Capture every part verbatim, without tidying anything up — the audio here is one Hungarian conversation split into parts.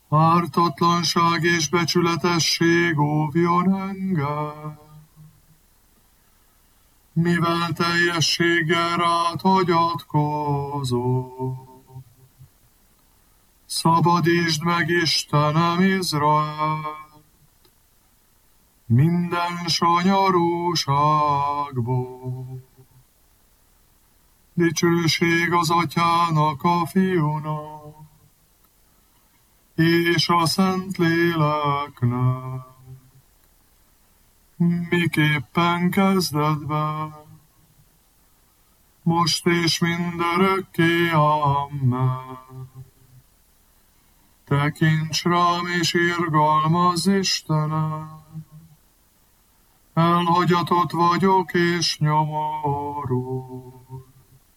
Ártatlanság és becsületesség óvjon engem, mivel teljességgel rád hagyatkozom. Szabadítsd meg, Istenem, Izraelt minden sanyarúságból. Dicsőség az Atyának, a Fiúnak és a Szentléleknek, miképpen kezdetben, most és mindörökké. Amen. Tekints rám és irgalmazz, Istenem, elhagyatott vagyok és nyomorult.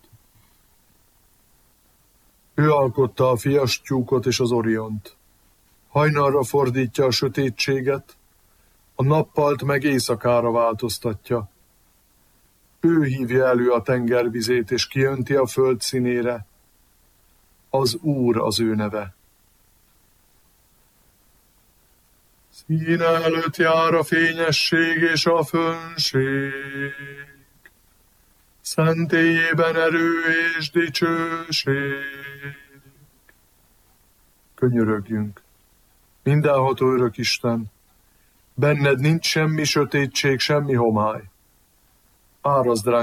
Ő alkotta a fiastyúkot és az Oriont. Hajnalra fordítja a sötétséget, a nappalt meg éjszakára változtatja. Ő hívja elő a tengervizét és kiönti a föld színére. Az Úr az ő neve. Színe előtt jár a fényesség és a fönnség, szentélyében erő és dicsőség. Könyörögjünk. Mindenható örök Isten, benned nincs semmi sötétség, semmi homály. Árazd ránk